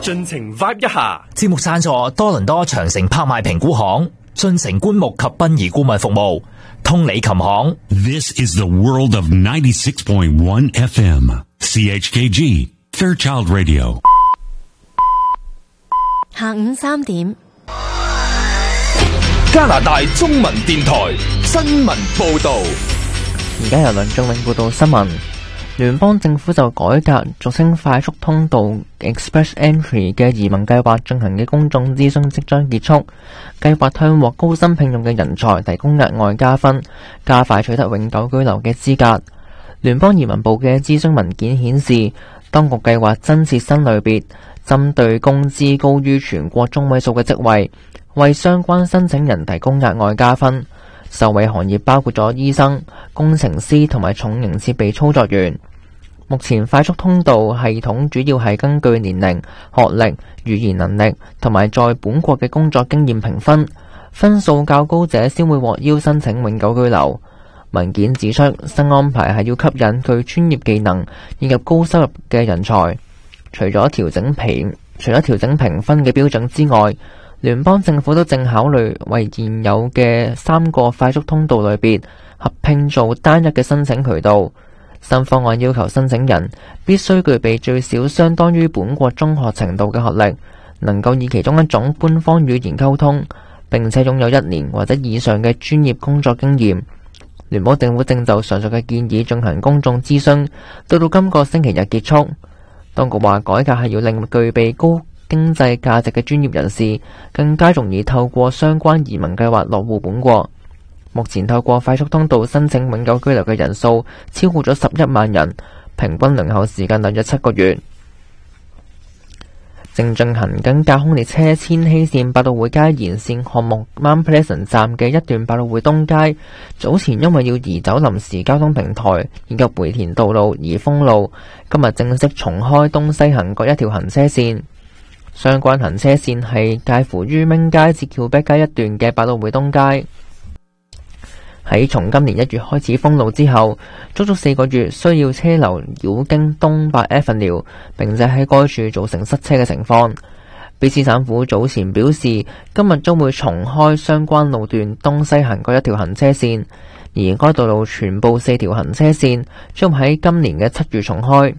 盡情 vibe 一下。 節目贊助多倫多長城拍賣評估行、進城棺木及殯儀顧問服務、通理琴行。 This is the world of 96.1 FM CHKG Fairchild Radio。 下午3點， 加拿大中文電台新聞報道。 而家由梁仲永報道新聞。聯邦政府就改革俗稱快速通道 Express Entry 嘅移民計劃進行嘅公眾諮詢即將結束，計劃向獲高薪聘用嘅人才提供額外加分，加快取得永久居留嘅資格。聯邦移民部嘅諮詢文件顯示，當局計劃增設新類別，針對工資高於全國中位數嘅職位，為相關申請人提供額外加分。受惠行業包括咗醫生、工程師同埋重型設備操作員。目前快速通道系統主要係根據年齡、學歷、語言能力同埋在本國嘅工作經驗評分，分數較高者先會獲邀申請永久居留。文件指出，新安排係要吸引具專業技能以及高收入嘅人才。除咗調整評分嘅標準之外，聯邦政府都正考慮為現有嘅3個快速通道類別合併做單一嘅申請渠道。新方案要求申請人必須具備最少相當於本國中學程度嘅學歷，能夠以其中一種官方語言溝通，並且擁有1年或者以上嘅專業工作經驗。聯邦政府正就上述嘅建議進行公眾諮詢，到今個星期日結束。當局話改革係要令具備高經濟價值嘅專業人士更加容易透過相關移民計劃落戶本國。目前透過快速通道申請永久居留嘅人數超過咗11萬人，平均輪候時間大約7個月。正進行緊架空列車千禧線百老匯街延線項目 Mount Pleasant 站嘅一段百老匯東街，早前因為要移走臨時交通平台以及回填道路而封路，今日正式重開東西行各一條行車線。相關行車線係介乎於明街至橋北街一段嘅百老匯東街。喺從今年1月開始封路之後，足足4個月需要車流繞經東八 Avenue， 並且喺該處造成塞車嘅情況。BC省府早前表示，今日將會重開相關路段東西行各一條行車線，而該道路全部4條行車線將喺今年嘅7月重開。